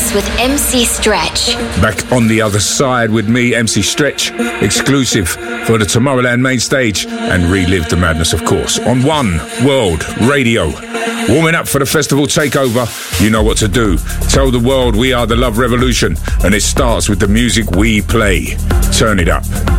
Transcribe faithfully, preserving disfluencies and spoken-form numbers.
mix with M C Stretch. Back on the other side with me, M C Stretch, exclusive for the Tomorrowland main stage, and relive the madness, of course, on One World Radio. Warming up for the festival takeover, you know what to do. Tell the world we are the Love Revolution, and it starts with the music we play. Turn it up.